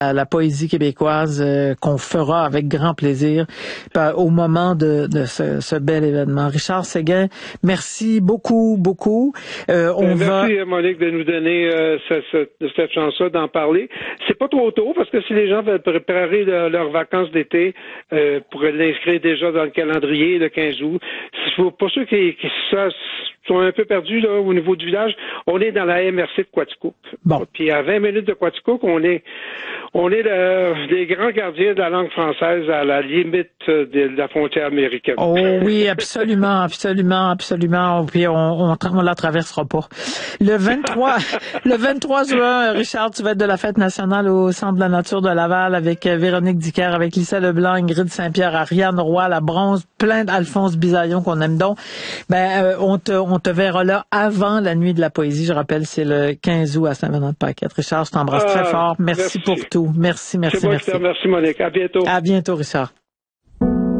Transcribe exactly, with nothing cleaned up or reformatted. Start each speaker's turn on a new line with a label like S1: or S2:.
S1: à la poésie québécoise euh, qu'on fera avec grand plaisir euh, au moment de, de ce, ce bel événement. Richard Séguin, merci beaucoup, beaucoup. Euh, on
S2: merci,
S1: va...
S2: Monique, de nous donner euh, ce, ce, cette chance-là d'en parler. C'est pas trop tôt, parce que si les gens veulent préparer le, leurs vacances d'été, euh, pourraient l'inscrire déjà dans le calendrier le quinze août. Pour, pour ceux qui, qui ça, sont un peu perdus là, au niveau du village, on est dans la M R C de Quaticook.
S1: Bon.
S2: Puis à vingt minutes de Quaticook, on est on est le, les grands gardiens de la langue française à la limite de la frontière américaine.
S1: Oh oui, absolument, absolument, absolument. Puis on, on, on la traversera pas. Le vingt-trois, le vingt-trois juin, Richard, tu vas être de la fête nationale au Centre de la nature de Laval avec Véronique Dicker, avec Lisa Leblanc, Ingrid Saint-Pierre, Ariane Roy, la bronze, plein d'Alphonse Bisaillon qu'on aime donc. Ben, euh, on te, on te verra là avant la nuit de la poésie. Je rappelle, c'est le quinze août à Saint-Venant-de-Paquette. Richard, je t'embrasse ah, très fort. Merci, merci pour tout. Merci, merci,
S2: C'est moi
S1: merci.
S2: Merci, Monique. À bientôt.
S1: À bientôt, Richard.